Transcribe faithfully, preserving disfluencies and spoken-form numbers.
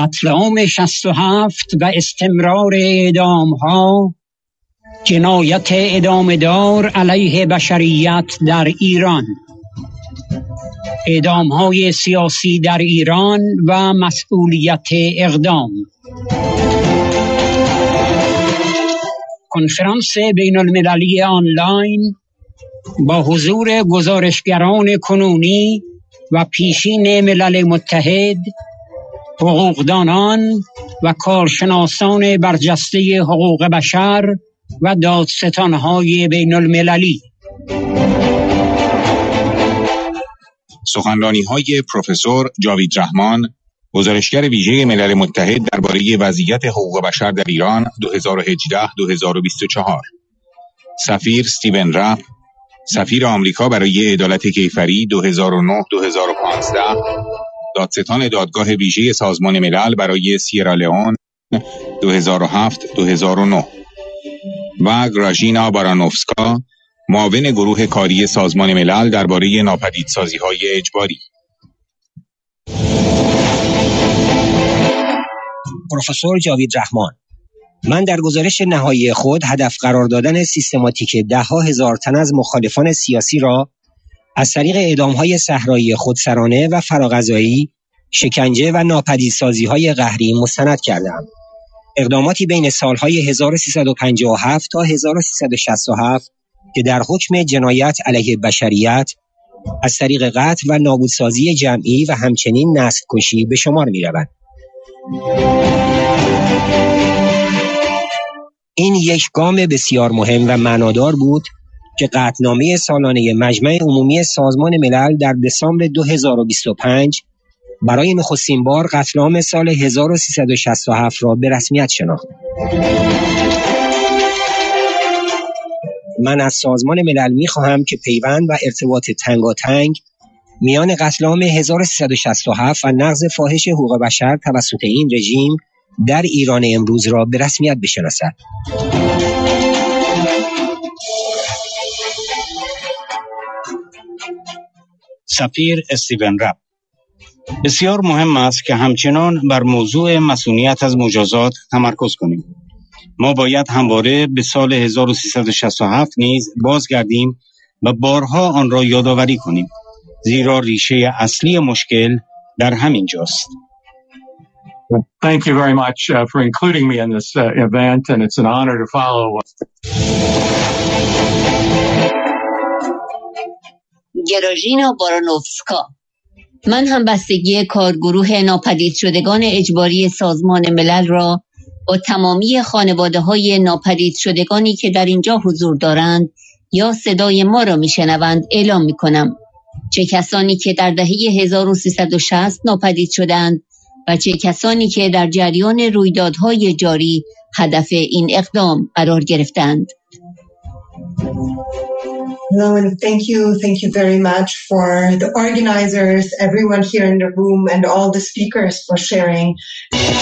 قتل عام شصت و هفت و استمرار اعدام ها جنایت ادامه دار علیه بشریت در ایران، اعدام های سیاسی در ایران و مسئولیت اقدام. کنفرانس بین المللی آنلاین با حضور گزارشگران کنونی و پیشین ملل متحد، حقوقدانان و کارشناسان برجسته حقوق بشر و دادستانهای بین المللی. سخنرانی‌های پروفسور جاوید رحمان، گزارشگر ویژه ملل متحد درباره وضعیت حقوق بشر در ایران دو هزار و هجده تا دو هزار و بیست و چهار. سفیر استیون رپ، سفیر آمریکا برای عدالت کیفری دو هزار و نه تا دو هزار و پانزده، دادستان دادگاه ویژه سازمان ملل برای سیرالئون دو هزار و هفت تا دو هزار و نه و گراژینا بارانوفسکا، معاون گروه کاری سازمان ملل درباره ناپدیدسازی‌های اجباری. پروفسور جاوید رحمان: من در گزارش نهایی خود هدف قرار دادن سیستماتیک ده ها هزار تن از مخالفان سیاسی را از طریق اعدام‌های صحرایی خودسرانه و فراغذایی، شکنجه و ناپدیدسازی‌های قهری مستند کردم. اقداماتی بین سالهای هزار و سیصد و پنجاه و هفت تا هزار و سیصد و شصت و هفت که در حکم جنایت علیه بشریت از طریق قتل و نابودسازی جمعی و همچنین نسل کشی به شمار می‌روند. این یک گام بسیار مهم و معنادار بود که قطعنامه سالانه مجمع عمومی سازمان ملل در دسامبر دو هزار و بیست و پنج برای نخستین بار قتل عام سال هزار و سیصد و شصت و هفت را به رسمیت شناخت. من از سازمان ملل می خواهم که پیوند و ارتباط تنگاتنگ میان قتل عام هزار و سیصد و شصت و هفت و نقض فاحش حقوق بشر توسط این رژیم در ایران امروز را به رسمیت بشناسد. سفیر استیون رپ: بسیار مهم است که همچنان بر موضوع مسئولیت از مجازات تمرکز کنیم. ما باید همواره به سال هزار و سیصد و شصت و هفت نیز بازگردیم و بارها آن را یادآوری کنیم، زیرا ریشه اصلی مشکل در همین جاست. Thank you very much uh, for including me in this uh, event, and it's an honor to follow. گراژینا بارانوفسکا: من هم بستگی کارگروه ناپدید شدگان اجباری سازمان ملل را با تمامی خانواده‌های ناپدید شدگانی که در اینجا حضور دارند یا صدای ما را میشنوند اعلام میکنم. چه کسانی که در دهه هزار و سیصد و شصت ناپدید شدند و چه کسانی که در جریان رویدادهای جاری هدف این اقدام قرار گرفتند. Hello, and thank you, thank you very much for the organizers, everyone here in the room, and all the speakers for sharing